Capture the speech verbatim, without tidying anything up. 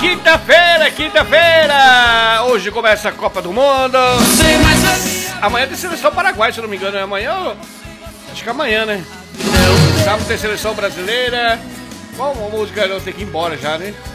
Quinta-feira, quinta-feira! Hoje começa a Copa do Mundo. Amanhã tem seleção paraguaia, se eu não me engano. É amanhã? Acho que é amanhã, né? Sábado tem seleção brasileira. Qual uma música? Eu tenho que ir embora já, né?